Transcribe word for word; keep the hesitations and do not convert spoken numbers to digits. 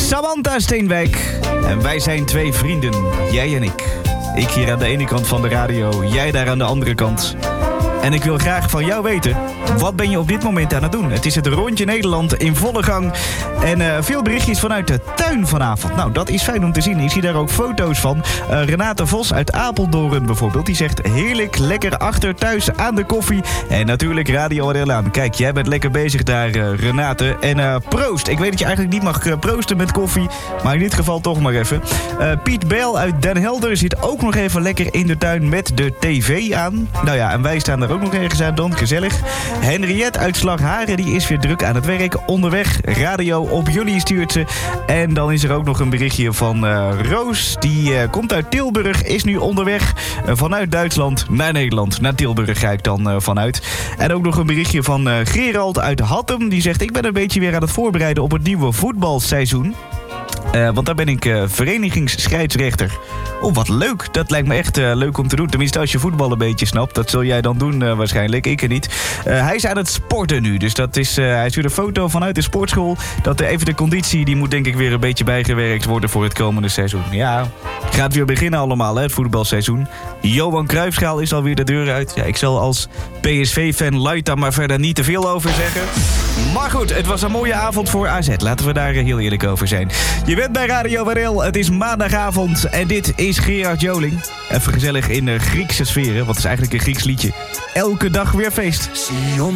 Samantha Steenwijk. En wij zijn twee vrienden, jij en ik. Ik hier aan de ene kant van de radio, jij daar aan de andere kant. En ik wil graag van jou weten, wat ben je op dit moment aan het doen? Het is het Rondje Nederland in volle gang. En uh, veel berichtjes vanuit de tuin vanavond. Nou, dat is fijn om te zien. Ik zie daar ook foto's van. Uh, Renate Vos uit Apeldoorn bijvoorbeeld. Die zegt heerlijk, lekker achter thuis aan de koffie. En natuurlijk Radio Adel aan. Kijk, jij bent lekker bezig daar, uh, Renate. En uh, proost. Ik weet dat je eigenlijk niet mag uh, proosten met koffie. Maar in dit geval toch maar even. Uh, Piet Bijl uit Den Helder zit ook nog even lekker in de tuin met de tv aan. Nou ja, en wij staan er ook nog ergens aan dan. Gezellig. Henriette uit Slagharen, die is weer druk aan het werk. Onderweg, radio op jullie stuurt ze. En dan is er ook nog een berichtje van uh, Roos. Die uh, komt uit Tilburg, is nu onderweg uh, vanuit Duitsland naar Nederland. Naar Tilburg ga ik dan uh, vanuit. En ook nog een berichtje van uh, Gerald uit Hattem. Die zegt, ik ben een beetje weer aan het voorbereiden op het nieuwe voetbalseizoen. Uh, want daar ben ik uh, verenigingsscheidsrechter. Oh, wat leuk. Dat lijkt me echt uh, leuk om te doen. Tenminste, als je voetbal een beetje snapt. Dat zul jij dan doen uh, waarschijnlijk. Ik er niet. Uh, hij is aan het sporten nu. Dus dat is, uh, hij stuurt een foto vanuit de sportschool. Dat uh, even de conditie, die moet denk ik weer een beetje bijgewerkt worden voor het komende seizoen. Ja, gaat weer beginnen allemaal, hè, het voetbalseizoen. Johan Cruijffschaal is alweer de deur uit. Ja, ik zal als P S V-fan Light daar maar verder niet te veel over zeggen. Maar goed, het was een mooie avond voor A Z. Laten we daar uh, heel eerlijk over zijn. Je bent bij Radio Warel. Het is maandagavond en dit is Gerard Joling. Even gezellig in de Griekse sferen, wat is eigenlijk een Grieks liedje. Elke dag weer feest.